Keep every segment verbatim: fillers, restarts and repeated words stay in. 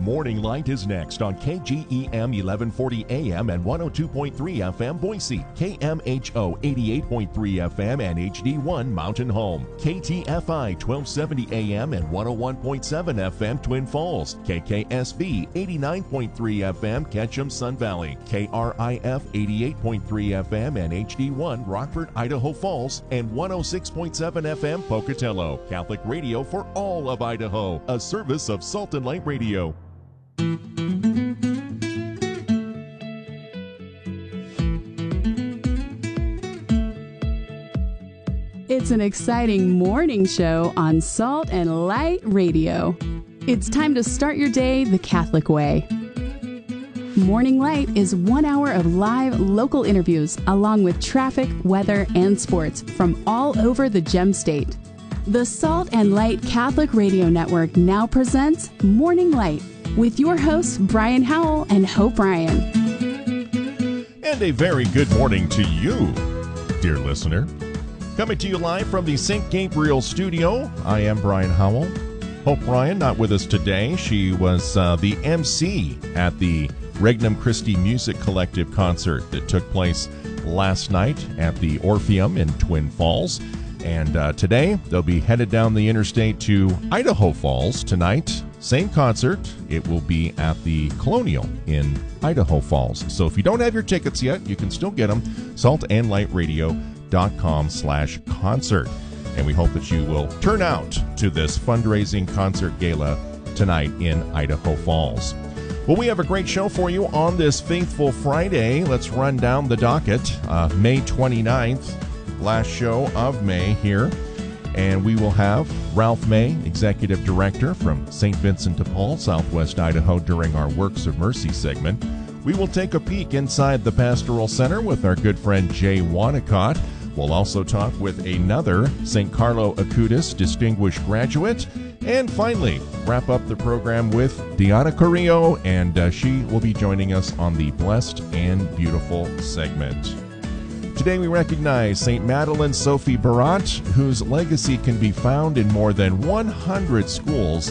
Morning Light is next on K G E M eleven forty A M and one oh two point three F M Boise, K M H O eighty-eight point three F M and H D one Mountain Home, K T F I twelve seventy A M and one oh one point seven F M Twin Falls, K K S V eighty-nine point three F M Ketchum Sun Valley, K R I F eighty-eight point three F M and H D one Rockford, Idaho Falls, and one oh six point seven F M Pocatello. Catholic radio for all of Idaho, a service of Salt and Light Radio. It's an exciting morning show on Salt and Light Radio. It's time to start your day the Catholic way. Morning Light is one hour of live local interviews along with traffic, weather, and sports from all over the Gem State. The Salt and Light Catholic Radio Network now presents Morning Light with your hosts Brian Howell and Hope Ryan. And a very good morning to you, dear listener. Coming to you live from the Saint Gabriel studio, I am Brian Howell. Hope Ryan not with us today. She was uh, the M C at the Regnum Christi Music Collective concert that took place last night at the Orpheum in Twin Falls. And uh, today, they'll be headed down the interstate to Idaho Falls tonight. Same concert. It will be at the Colonial in Idaho Falls. So if you don't have your tickets yet, you can still get them. salt and light radio dot com slash concert. And we hope that you will turn out to this fundraising concert gala tonight in Idaho Falls. Well, we have a great show for you on this Faithful Friday. Let's run down the docket. Uh, May twenty-ninth. Last show of May here, and we will have Ralph May, Executive Director from Saint Vincent de Paul, Southwest Idaho, during our Works of Mercy segment. We will take a peek inside the Pastoral Center with our good friend Jay Wanacott. We'll also talk with another Saint Carlo Acutis Distinguished Graduate, and finally wrap up the program with Diana Carrillo, and uh, she will be joining us on the Blessed and Beautiful segment. Today we recognize Saint Madeleine Sophie Barat, whose legacy can be found in more than one hundred schools.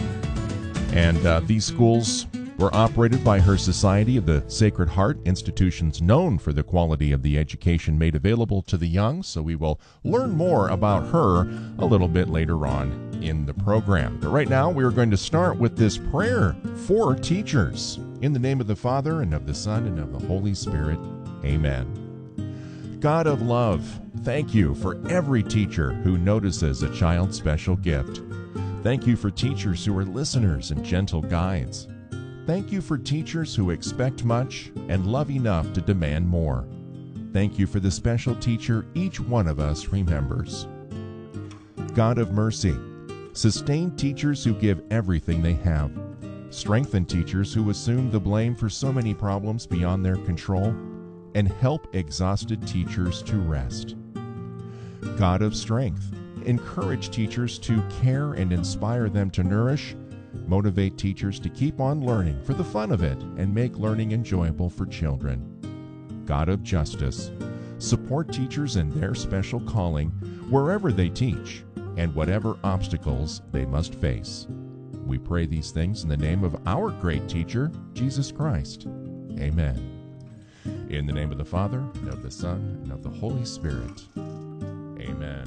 And uh, these schools were operated by her Society of the Sacred Heart, institutions known for the quality of the education made available to the young. So we will learn more about her a little bit later on in the program. But right now we are going to start with this prayer for teachers. In the name of the Father, and of the Son, and of the Holy Spirit. Amen. God of love, thank you for every teacher who notices a child's special gift. Thank you for teachers who are listeners and gentle guides. Thank you for teachers who expect much and love enough to demand more. Thank you for the special teacher each one of us remembers. God of mercy, sustain teachers who give everything they have. Strengthen teachers who assume the blame for so many problems beyond their control, and help exhausted teachers to rest. God of strength, encourage teachers to care and inspire them to nourish. Motivate teachers to keep on learning for the fun of it and make learning enjoyable for children. God of justice, support teachers in their special calling wherever they teach and whatever obstacles they must face. We pray these things in the name of our great teacher, Jesus Christ. Amen. In the name of the Father, and of the Son, and of the Holy Spirit. Amen.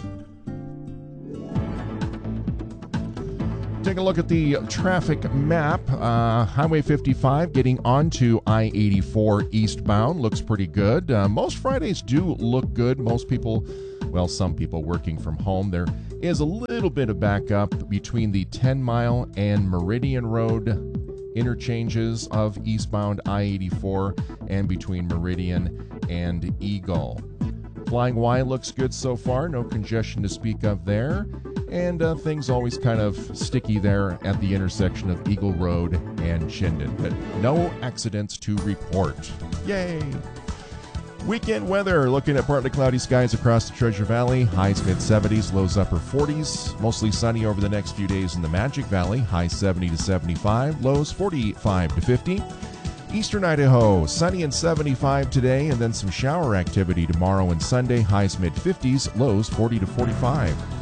Take a look at the traffic map. Uh, Highway fifty-five getting onto I eighty-four eastbound looks pretty good. Uh, most Fridays do look good. Most people, well, some people working from home. There is a little bit of backup between the ten mile and Meridian Road interchanges of eastbound I eighty-four and between Meridian and Eagle. Flying Y looks good so far. No congestion to speak of there. And uh, things always kind of sticky there at the intersection of Eagle Road and Chinden. But no accidents to report. Yay! Weekend weather, looking at partly cloudy skies across the Treasure Valley. Highs mid seventies, lows upper forties. Mostly sunny over the next few days in the Magic Valley. Highs seventy to seventy-five, lows forty-five to fifty. Eastern Idaho, sunny and seventy-five today, and then some shower activity tomorrow and Sunday. Highs mid fifties, lows forty to forty-five.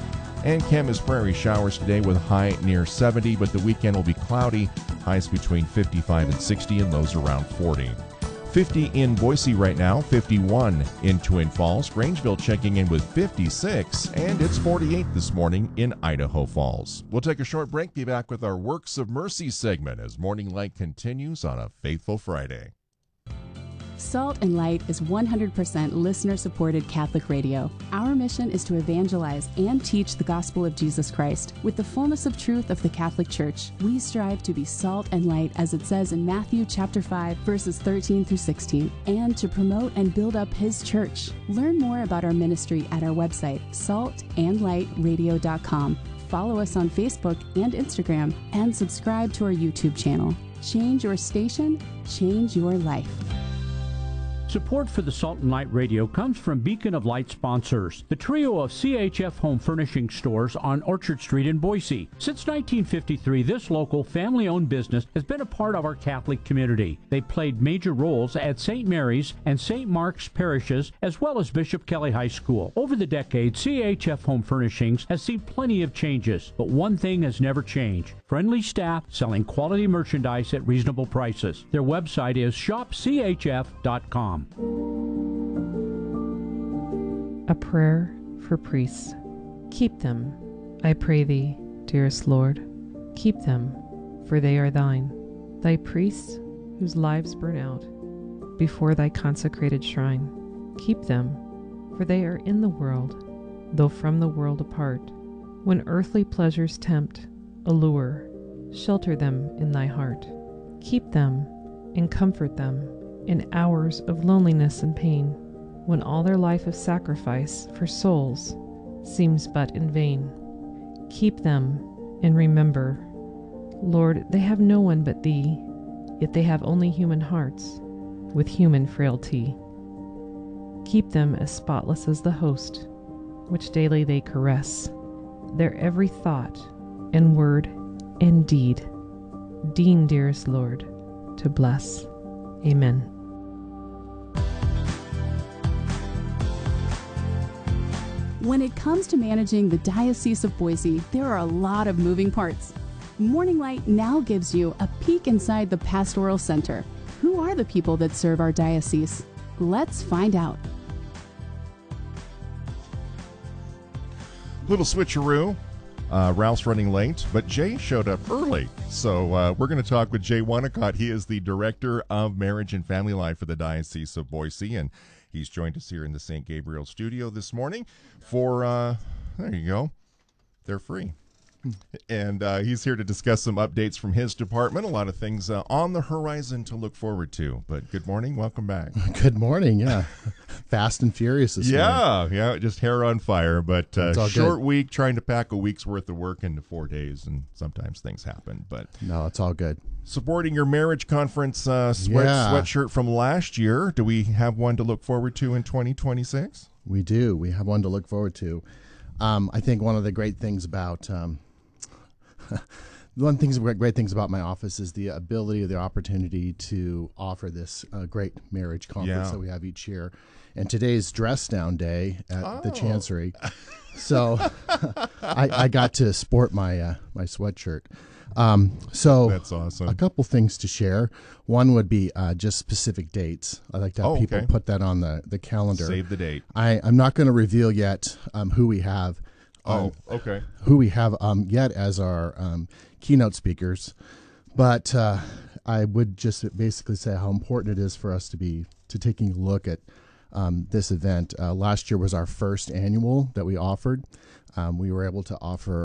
And Camas Prairie showers today with a high near seventy, but the weekend will be cloudy, highs between fifty-five and sixty and lows around forty. fifty in Boise right now, fifty-one in Twin Falls. Grangeville checking in with fifty-six, and it's forty-eight this morning in Idaho Falls. We'll take a short break, be back with our Works of Mercy segment as Morning Light continues on a Faithful Friday. Salt and Light is one hundred percent listener-supported Catholic radio. Our mission is to evangelize and teach the gospel of Jesus Christ with the fullness of truth of the Catholic Church. We strive to be salt and light, as it says in Matthew chapter five, verses thirteen through sixteen, and to promote and build up His church. Learn more about our ministry at our website, salt and light radio dot com. Follow us on Facebook and Instagram, and subscribe to our YouTube channel. Change your station, change your life. Support for the Salt and Light Radio comes from Beacon of Light sponsors, the trio of C H F home furnishing stores on Orchard Street in Boise. Since nineteen fifty-three, this local family-owned business has been a part of our Catholic community. They played major roles at Saint Mary's and Saint Mark's parishes, as well as Bishop Kelly High School. Over the decades, C H F Home Furnishings has seen plenty of changes, but one thing has never changed: friendly staff selling quality merchandise at reasonable prices. Their website is shop c h f dot com. A prayer for priests. Keep them, I pray thee, dearest Lord. Keep them, for they are thine. Thy priests, whose lives burn out before thy consecrated shrine. Keep them, for they are in the world, though from the world apart. When earthly pleasures tempt, allure, shelter them in thy heart. Keep them and comfort them in hours of loneliness and pain, when all their life of sacrifice for souls seems but in vain. Keep them and remember, Lord, they have no one but thee, yet they have only human hearts with human frailty. Keep them as spotless as the host, which daily they caress, their every thought and word and deed. Deign, dearest Lord, to bless. Amen. When it comes to managing the Diocese of Boise, there are a lot of moving parts. Morning Light now gives you a peek inside the Pastoral Center. Who are the people that serve our diocese? Let's find out. Little switcheroo. Uh, Ralph's running late, but Jay showed up early. So uh, we're going to talk with Jay Wonnacott. He is the Director of Marriage and Family Life for the Diocese of Boise, and he's joined us here in the Saint Gabriel studio this morning for, uh, there you go, they're free. And uh, he's here to discuss some updates from his department, a lot of things uh, on the horizon to look forward to. But good morning, welcome back. Good morning, yeah. Fast and furious this yeah, morning. Yeah, just hair on fire. But uh, short good. week, trying to pack a week's worth of work into four days, and sometimes things happen. But no, it's all good. Supporting your marriage conference uh, sweat, yeah. sweatshirt from last year. Do we have one to look forward to in twenty twenty-six? We do. We have one to look forward to. Um, I think one of the great things about um, one of the things, great things about my office is the ability, the opportunity to offer this uh, great marriage conference yeah. that we have each year. And today's dress down day at oh. the Chancery. So I, I got to sport my uh, my sweatshirt. Um, so that's awesome. A couple things to share. One would be uh, just specific dates. I like to have oh, people okay. put that on the, the calendar. Save the date. I, I'm not going to reveal yet um, who we have. Oh, um, okay. Who we have um, yet as our um, keynote speakers, but uh, I would just basically say how important it is for us to be to taking a look at um, this event. Uh, last year was our first annual that we offered. Um, we were able to offer